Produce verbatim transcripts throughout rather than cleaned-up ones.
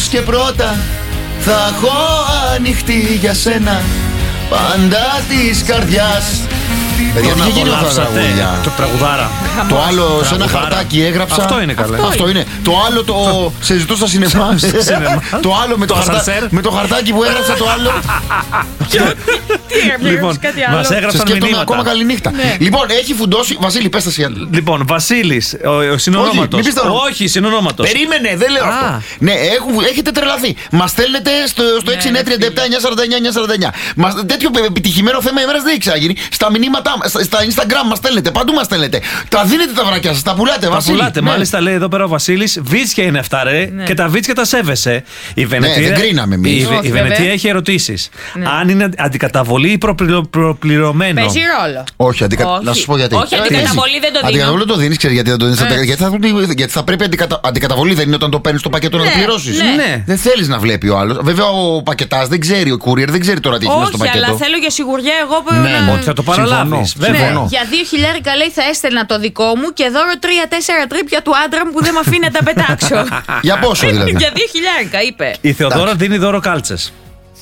και πρώτα θα έχω ανοιχτή για σένα πάντα της καρδιάς. Παιδιά, τι γίνει αυτά τα τραγούδια? Το τραγουδάρα. Το άλλο σε ένα χαρτάκι έγραψα. Αυτό είναι καλά. Αυτό είναι. Το άλλο το σε ζητώ στα σινεμά. Το άλλο με το χαρτάκι που έγραψα το άλλο. Λοιπόν, μας έγραψαν μηνύματα. Ακόμα καληνύχτα. Λοιπόν, έχει φουντώσει. Βασίλη, πες τα σιάντα. Λοιπόν, Βασίλης, ο συνονόματος. Όχι, συνονόματος. Περίμενε, δεν λέω αυτό. Ναι, έχετε τρελαθεί. Μας στέλνετε στο έξι εννιά τριάντα επτά εννιά σαράντα εννιά εννιά σαράντα εννιά. Τέτοιο επιτυχημένο θέμα ημέρας δεν έχει ξαναγίνει. Στα μηνύματα, στα Instagram μας στέλνετε, παντού μας στέλνετε. Τα δίνετε τα βρακιά σας, τα πουλάτε, Βασίλη. Τα πουλάτε, μάλιστα λέει εδώ πέρα ο Βασίλης. Βίτσια είναι αυτά, ρε. Και τα βίτσια τα σέβεσαι. Η Βενετία, δεν κρίναμε εμείς. Η Βενετία έχει ερωτήσεις. Αν είναι αντικαταβολή ή προπληρωμένο. Παίζει ρόλο. Όχι, να σου πω γιατί. Όχι, αντικαταβολή δεν το δίνω. Αντικαταβολή το δίνεις, ξέρεις γιατί δεν το δίνεις? Γιατί θα πρέπει αντικαταβολή δεν είναι όταν το παίρνεις το πακέτο να το πληρώσεις. Δεν θέλεις να βλέπει ο άλλος. Βέβαια ο πακετάς δεν ξέρει, ο courier δεν ξέρει τώρα τι έχει μέσα στο πακέτο. Όχι, αλλά θέλω για σιγουριά εγώ που. Ναι, ότι θα το παραλάβεις. Για δύο χιλιάρικα λέει θα έστελνα το δικό μου και δώρο τρία τέσσερα τρίπια του άντρα μου που δεν με αφήνει να τα πετάξω. Για πόσο δηλαδή? Για δύο χιλιάρικα είπε. Η Θεοδόρα δίνει δώρο κάλτσες.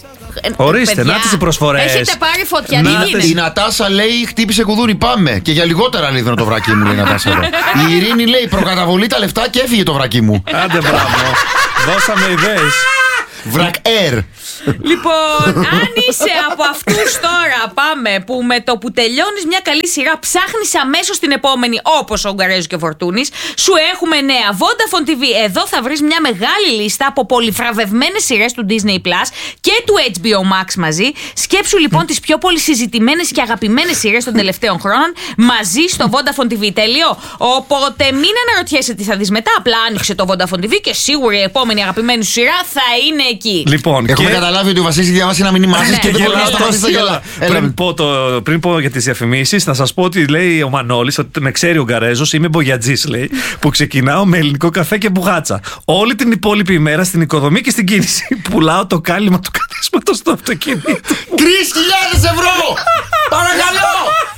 Ορίστε, να τις οι προσφορές. Έχετε πάρει φωτιά, τι γίνεται? Η Νατάσα λέει χτύπησε κουδούρι, πάμε. Και για λιγότερα λέει το βρακί μου, λέει η Νατάσα εδώ. Η Ειρήνη λέει προκαταβολή τα λεφτά και έφυγε το βρακί μου. Άντε μπράβο. Δώσαμε ιδέες. Βρακ Air. Λοιπόν, αν είσαι από αυτούς τώρα, πάμε, που με το που τελειώνεις μια καλή σειρά ψάχνεις αμέσως την επόμενη, όπως ο Ουγγαρέζος και Φορτούνης, σου έχουμε νέα. Vodafone τι βι. Εδώ θα βρεις μια μεγάλη λίστα από πολυφραβευμένες σειρές του Disney Plus και του έιτς μπι ο Max μαζί. Σκέψου λοιπόν τις πιο πολυσυζητημένες και αγαπημένες σειρές των τελευταίων χρόνων μαζί στο Vodafone τι βι. Τέλειο. Οπότε μην αναρωτιέσαι τι θα δεις μετά. Απλά άνοιξε το Vodafone τι βι και σίγουρα η επόμενη αγαπημένη σου σειρά θα είναι εκεί. Λοιπόν, έχουμε και... καταλάβει ότι ο Βασίλης διαβάσει ένα μήνυμά σας και δεν μπορεί να σταματήσει τα γελά. Πριν, πριν πω για τις διαφημίσεις, θα σας πω ότι λέει ο Μανώλης ότι με ξέρει ο Γκαρέζος, είμαι μπογιατζής, λέει, που ξεκινάω με ελληνικό καφέ και μπουγάτσα. Όλη την υπόλοιπη ημέρα στην οικοδομή και στην κίνηση πουλάω το κάλυμα του καθίσματος στο αυτοκίνητο. Τρεις χιλιάδες ευρώ! Παρακαλώ!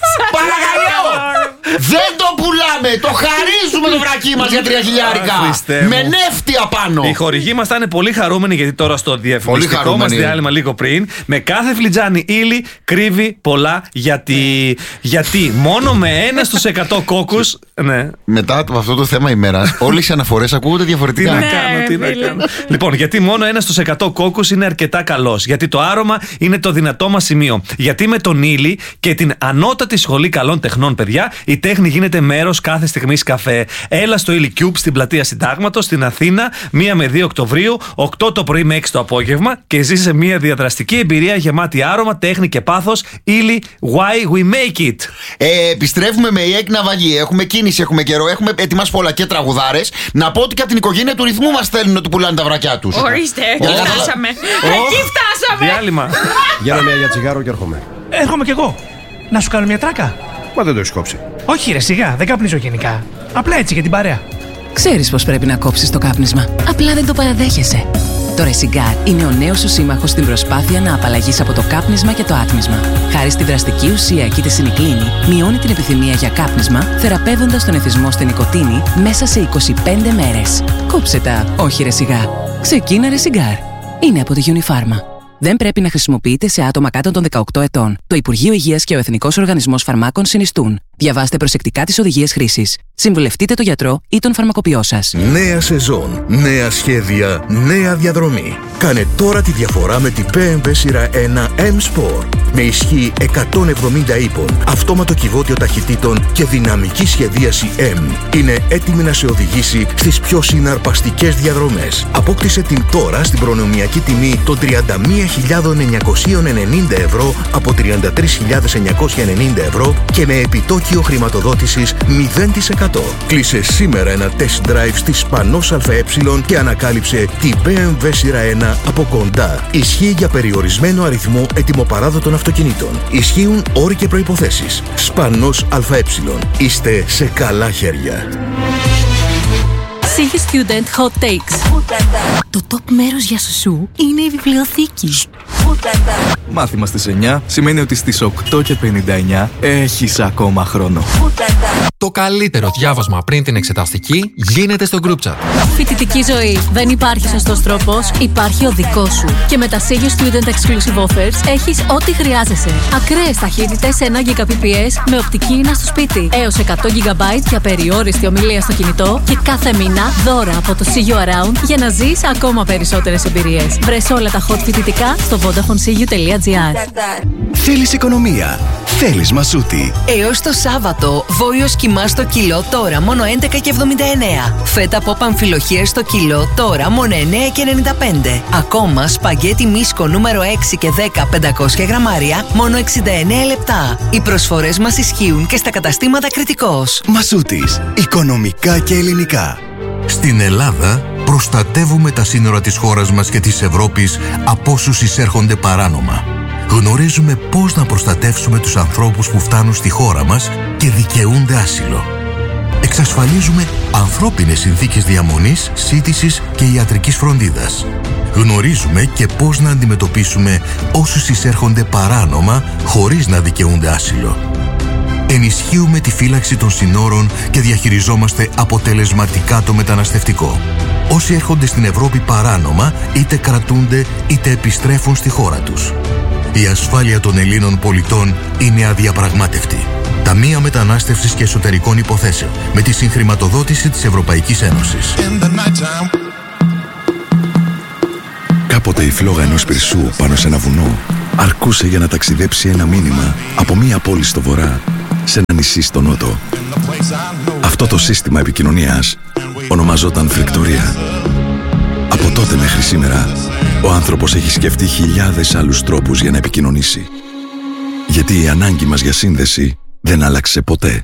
Παρακαλώ! Δεν το πουλάμε! Το χαρίζουμε το βρακί μας για τρία χιλιάρικα! Με νεύτη απάνω! Οι χορηγοί μας θα είναι πολύ χαρούμενοι γιατί τώρα στο διαφημιστικό μας διάλειμμα λίγο πριν, με κάθε φλιτζάνι ύλη κρύβει πολλά γιατί. Γιατί μόνο με ένα στους εκατό κόκκους. Ναι. Μετά από αυτό το θέμα ημέρας, όλες οι αναφορές ακούγονται διαφορετικά. Τι να κάνω, τι να κάνω. Λοιπόν, γιατί μόνο ένα στους εκατό κόκκους είναι αρκετά καλός. Γιατί το άρωμα είναι το δυνατό μας σημείο. Γιατί με τον ύλη και την ανώτατη σχολή καλών τεχνών, παιδιά, η τέχνη γίνεται μέρος κάθε στιγμής καφέ. Έλα στο ύλη Cube στην πλατεία Συντάγματος, στην Αθήνα, μία με δύο Οκτωβρίου, οκτώ το πρωί με έξι το απόγευμα και ζήσε μια διαδραστική εμπειρία γεμάτη άρωμα, τέχνη και πάθος. Ύλη Why We Make It. Ε, επιστρέφουμε με η Εκ Ναυαγή. Έχουμε κίνηση, έχουμε καιρό, έχουμε ετοιμάσει πολλά και τραγουδάρες. Να πω ότι και από την οικογένεια του ρυθμού μας στέλνουν ότι πουλάνε τα βρακιά τους. Ορίστε, εκεί φτάσαμε. Εκεί φτάσαμε. Διάλειμμα. Για να μια για τσιγάρο και έρχομαι. Έρχομαι κι εγώ. Να σου κάνω μια τράκα. Μα δεν το έχεις κόψει. Όχι, ρε, σιγά, δεν καπνίζω γενικά. Απλά έτσι για την παρέα. Ξέρεις πως πρέπει να κόψεις το κάπνισμα. Απλά δεν το παραδέχεσαι. Το Ρεσιγκάρ είναι ο νέος σου σύμμαχος στην προσπάθεια να απαλλαγείς από το κάπνισμα και το άτμισμα. Χάρη στη δραστική ουσία εκεί τη σινικλίνη, μειώνει την επιθυμία για κάπνισμα, θεραπεύοντας τον εθισμό στη νοικοτήνη μέσα σε είκοσι πέντε μέρες. Κόψε τα, όχι Ρεσιγκάρ. Ξεκίνα Ρεσιγκάρ. Είναι από τη Unifarma. Δεν πρέπει να χρησιμοποιείται σε άτομα κάτω των δεκαοκτώ ετών. Το Υπουργείο Υγείας και ο Εθνικός Οργανισμός Φαρμάκων συνιστούν. Διαβάστε προσεκτικά τις οδηγίες χρήσης. Συμβουλευτείτε τον γιατρό ή τον φαρμακοποιό σας. Νέα σεζόν, νέα σχέδια, νέα διαδρομή. Κάνε τώρα τη διαφορά με την μπι εμ ντάμπλιου σειρά ένα M-Sport. Με ισχύ εκατόν εβδομήντα ύπων, αυτόματο κυβότιο ταχυτήτων και δυναμική σχεδίαση M. Είναι έτοιμη να σε οδηγήσει στις πιο συναρπαστικές διαδρομές. Απόκτησε την τώρα στην προνομιακή τιμή των τριάντα μία χιλιάδες εννιακόσια ενενήντα ευρώ από τριάντα τρεις χιλιάδες εννιακόσια ενενήντα ευρώ και με επιτόκιο χρηματοδότησης μηδέν τοις εκατό. Κλείσε σήμερα ένα test drive στη Σπανός ΑΕ και ανακάλυψε την μπι εμ ντάμπλιου σειρά ένα από κοντά. Ισχύει για περιορισμένο αριθμό ετοιμοπαράδοτων αυτοκινήτων. Ισχύουν όροι και προϋποθέσεις. Σπανός ΑΕ. Είστε σε καλά χέρια. Sige Student Hot Takes. Το top μέρος για σουσού είναι η βιβλιοθήκη. Μάθημα στις εννιά σημαίνει ότι στις οκτώ και πενήντα εννιά έχεις ακόμα χρόνο. Το καλύτερο διάβασμα πριν την εξεταστική γίνεται στο group chat. Φοιτητική ζωή. Δεν υπάρχει σωστός τρόπος, υπάρχει ο δικός σου. Και με τα Sigio Student Exclusive Offers έχεις ό,τι χρειάζεσαι. Ακραίες ταχύτητες ένα Gbps με οπτική ίνα στο σπίτι. Έως εκατό τζι μπι για περιόριστη ομιλία στο κινητό. Και κάθε μήνα δώρα από το Sigio Around για να ζεις ακόμα περισσότερες εμπειρίες. Βρες όλα τα hot φοιτητικά στο vodafone sigio τελεία gr. Θέλεις οικονομία. Θέλεις Μασούτη. Έως το Σάββατο, βόλιο σκυμά στο κιλό τώρα μόνο έντεκα και εβδομήντα εννέα. Φέτα από παμφιλοχία στο κιλό τώρα μόνο εννέα και ενενήντα πέντε. Ακόμα σπαγκέτι μίσκο νούμερο έξι και δέκα πεντακόσια γραμμάρια μόνο εξήντα εννέα λεπτά. Οι προσφορές μας ισχύουν και στα καταστήματα Κρητικός. Μασούτης. Οικονομικά και ελληνικά. Στην Ελλάδα προστατεύουμε τα σύνορα της χώρας μας και της Ευρώπης από όσους εισέρχονται παράνομα. Γνωρίζουμε πώς να προστατεύσουμε τους ανθρώπους που φτάνουν στη χώρα μας και δικαιούνται άσυλο. Εξασφαλίζουμε ανθρώπινες συνθήκες διαμονής, σύντησης και ιατρικής φροντίδας. Γνωρίζουμε και πώς να αντιμετωπίσουμε όσους εισέρχονται παράνομα χωρίς να δικαιούνται άσυλο. Ενισχύουμε τη φύλαξη των συνόρων και διαχειριζόμαστε αποτελεσματικά το μεταναστευτικό. Όσοι έρχονται στην Ευρώπη παράνομα είτε κρατούνται είτε επιστρέφουν στη χώρα τους. Η ασφάλεια των Ελλήνων πολιτών είναι αδιαπραγμάτευτη. Ταμεία Μετανάστευσης και Εσωτερικών Υποθέσεων με τη συγχρηματοδότηση της Ευρωπαϊκής Ένωσης. Κάποτε η φλόγα ενός πυρσού πάνω σε ένα βουνό αρκούσε για να ταξιδέψει ένα μήνυμα από μία πόλη στο βορρά σε ένα νησί στο νότο. Αυτό το σύστημα επικοινωνίας ονομαζόταν φρικτορία. Από τότε μέχρι σήμερα, ο άνθρωπος έχει σκεφτεί χιλιάδες άλλους τρόπους για να επικοινωνήσει. Γιατί η ανάγκη μας για σύνδεση δεν άλλαξε ποτέ.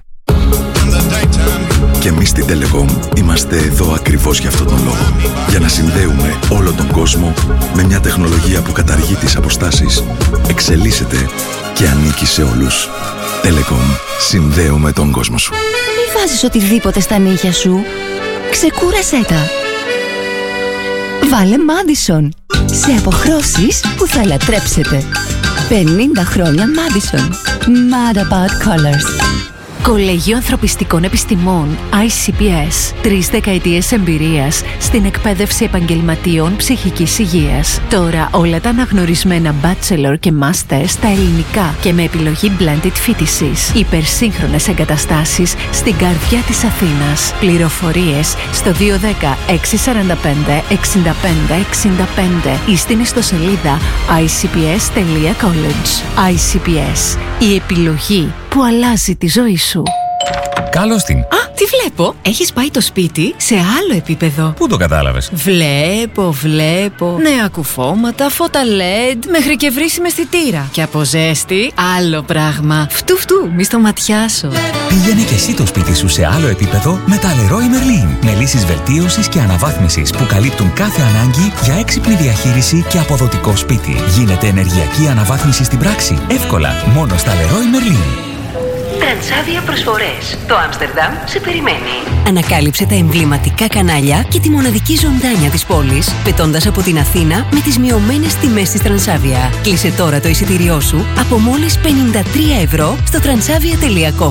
Και εμείς στην Telecom είμαστε εδώ ακριβώς για αυτόν τον λόγο. Για να συνδέουμε όλο τον κόσμο με μια τεχνολογία που καταργεί τις αποστάσεις, εξελίσσεται και ανήκει σε όλους. Telecom. Συνδέουμε τον κόσμο σου. Μη βάζεις οτιδήποτε στα νύχια σου. Ξεκούρασέ τα. Βάλε Madison. Σε αποχρώσεις που θα λατρέψετε. πενήντα χρόνια Madison. Mad about colors. Κολέγιο Ανθρωπιστικών Επιστημών άι σι πι ες. Τρεις δεκαετίες εμπειρίας στην εκπαίδευση επαγγελματίων ψυχικής υγείας. Τώρα όλα τα αναγνωρισμένα bachelor και master στα ελληνικά και με επιλογή blended φοιτησης. Υπερσύγχρονες εγκαταστάσεις στην καρδιά της Αθήνας. Πληροφορίες στο δύο ένα μηδέν έξι τέσσερα πέντε έξι πέντε έξι πέντε ή στην ιστοσελίδα άι σι πι ες τελεία college. άι σι πι ες. Η επιλογή που αλλάζει τη ζωή σου. Καλώς την. Α, τι βλέπω. Έχεις πάει το σπίτι σε άλλο επίπεδο. Πού το κατάλαβες? Βλέπω, βλέπω. Νέα κουφώματα, φώτα ελ ι ντι, μέχρι και βρύσιμη αισθητήρα. Και από ζέστη, άλλο πράγμα. Φτου φτου, μη στο ματιάσω. Πήγαινε και εσύ το σπίτι σου σε άλλο επίπεδο με τα Leroy Merlin. Με λύσεις βελτίωσης και αναβάθμισης που καλύπτουν κάθε ανάγκη για έξυπνη διαχείριση και αποδοτικό σπίτι. Γίνεται ενεργειακή αναβάθμιση στην πράξη. Εύκολα, μόνο στα Leroy Merlin. Τρανσάβια προσφορές. Το Άμστερνταμ σε περιμένει. Ανακάλυψε τα εμβληματικά κανάλια και τη μοναδική ζωντάνια της πόλης, πετώντας από την Αθήνα με τις μειωμένες τιμές της Τρανσάβια. Κλείσε τώρα το εισιτήριό σου από μόλις πενήντα τρία ευρώ στο τρανσάβια τελεία κομ.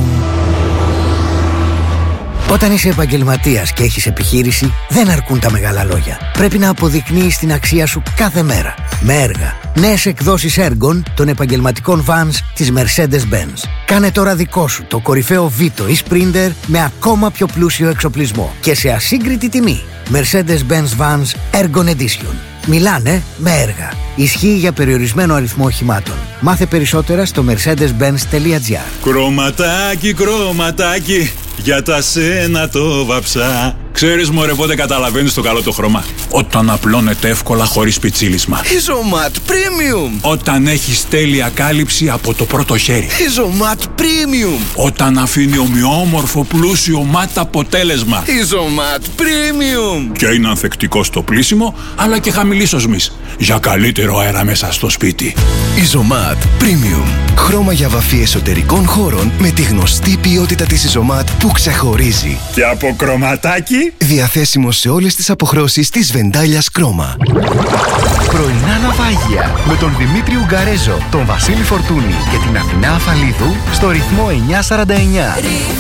Όταν είσαι επαγγελματίας και έχεις επιχείρηση, δεν αρκούν τα μεγάλα λόγια. Πρέπει να αποδεικνύεις την αξία σου κάθε μέρα. Με έργα. Νέες εκδόσεις έργων των επαγγελματικών vans της Mercedes-Benz. Κάνε τώρα δικό σου το κορυφαίο Vito ή Sprinter με ακόμα πιο πλούσιο εξοπλισμό και σε ασύγκριτη τιμή. Mercedes-Benz Vans Ergon Edition. Μιλάνε με έργα. Ισχύει για περιορισμένο αριθμό οχημάτων. Μάθε περισσότερα στο mercedes benz τελεία gr. Κρωματάκι, κρωματάκι, για τα σένα το βαψά. Ξέρεις μωρέ πότε καταλαβαίνεις το καλό το χρώμα? Όταν απλώνεται εύκολα χωρίς πιτσίλισμα. Isomat Premium. Όταν έχεις τέλεια κάλυψη από το πρώτο χέρι. Isomat Premium. Όταν αφήνει ομοιόμορφο πλούσιο ματ αποτέλεσμα. Isomat Premium. Και είναι ανθεκτικό στο πλύσιμο αλλά και χαμηλής οσμής. Για καλύτερο αέρα μέσα στο σπίτι. Isomat Premium. Χρώμα για βαφή εσωτερικών χώρων με τη γνωστή ποιότητα της Isomat που ξεχωρίζει. Και από κρωματάκι. Διαθέσιμο σε όλες τις αποχρώσεις της βεντάλιας Chroma. Πρωινά ναυάγια με τον Δημήτρη Ουγγαρέζο, τον Βασίλη Φορτούνη και την Αθηνά Αφαλίδου στο ρυθμό εννιά σαράντα εννιά.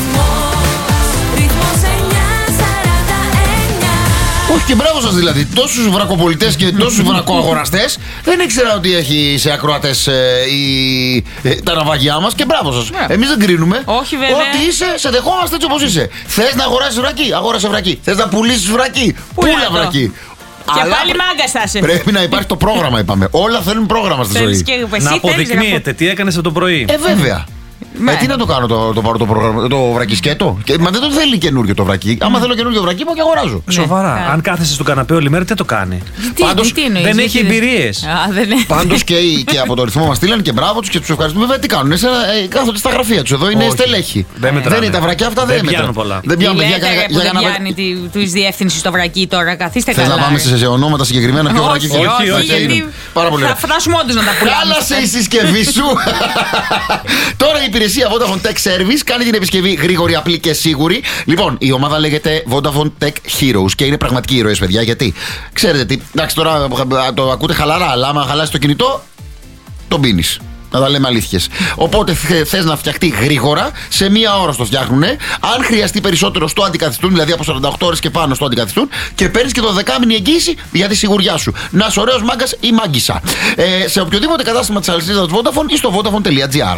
Όχι και μπράβο σας δηλαδή. Τόσους βρακοπολιτές και τόσους βρακοαγοραστές δεν ήξερα ότι έχει σε ακροατές ε, η, ε, τα ναυαγιά μας και μπράβο σας. Yeah. Εμείς δεν κρίνουμε. Όχι βέβαια. Ό,τι είσαι, σε δεχόμαστε έτσι όπως είσαι. Θες να αγοράσεις βρακί, αγόρασε βρακί. Θες να πουλήσεις βρακί, πούλα βρακί. Και Αλλά πάλι μάγκας θα είσαι. Πρέπει να υπάρχει το πρόγραμμα, είπαμε. Όλα θέλουν πρόγραμμα στη ζωή. Να αποδεικνύεται τι έκανες από το πρωί. Ε, βέβαια. Ε, τι να το κάνω, το, το πάρω το, πρόγραμμα, το βρακισκέτο. Και, μα δεν το θέλει καινούριο το βρακί. Άμα θέλω καινούριο βρακί, πάω και αγοράζω. Σοβαρά. Ναι. Αν κάθεσαι στο καναπέ όλη μέρα, τι το κάνει. Τι, Πάντως, τι εννοείς, δεν έχει εμπειρίες. Πάντως και, και από το ρυθμό μας στείλαν και μπράβο τους και τους ευχαριστούμε. Βέβαια τι κάνουν. Ε, κάθονται στα γραφεία τους. Εδώ είναι στελέχοι. Δεν, δεν είναι τα βρακιά αυτά, δεν, δεν πιάνουν πολλά. Δεν πιάνουν για, για, για, για, για να τη διεύθυνση στο βρακί τώρα. Καθίστε καλά. Θες να πάμε σε ονόματα συγκεκριμένα ποιο βρακί θέλει. Όχι, όχι. Θα φτάσουμε όντως να τα πουλάμε. Χάλασε η συσκευή σου. Τώρα η υπηρεσία Vodafone Tech Service κάνει την επισκευή γρήγορη, απλή και σίγουρη. Λοιπόν, η ομάδα λέγεται Vodafone Tech Heroes και είναι πραγματικοί ήρωες, παιδιά. Γιατί ξέρετε τι, εντάξει, τώρα το ακούτε χαλαρά, αλλά άμα χαλάσει το κινητό, τον πίνεις. Να τα λέμε αλήθειες. Οπότε θες να φτιαχτεί γρήγορα, σε μία ώρα στο φτιάχνουνε. Αν χρειαστεί περισσότερο, στο αντικαθιστούν, δηλαδή από σαράντα οκτώ ώρες και πάνω στο αντικαθιστούν. Και παίρνεις και το δεκάμινη εγγύηση για τη σιγουριά σου. Να είσαι ωραίος μάγκας ή μάγκισσα. Ε, σε οποιοδήποτε κατάστημα της αλυσίδας Vodafone ή στο vodafone τελεία gr.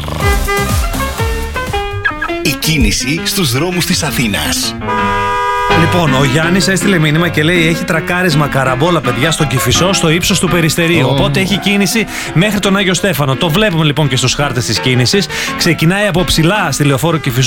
Η κίνηση στους δρόμους της Αθήνας. Λοιπόν, ο Γιάννης έστειλε μήνυμα και λέει: έχει τρακάρισμα καραμπόλα, παιδιά, στο Κηφισό, στο ύψος του Περιστερίου. Oh. Οπότε έχει κίνηση μέχρι τον Άγιο Στέφανο. Το βλέπουμε λοιπόν και στους χάρτες της κίνησης. Ξεκινάει από ψηλά στη Λεωφόρο Κηφισού